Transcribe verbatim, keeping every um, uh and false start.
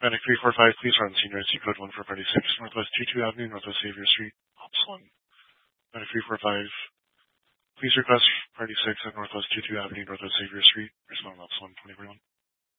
Medic three four five, please run senior I C code one for Party six, Northwest two two Avenue, Northwest Xavier Street, Ops one. Medic three four five, please request Party six at Northwest two two Avenue, Northwest Xavier Street, respond Ops one, twenty forty-one.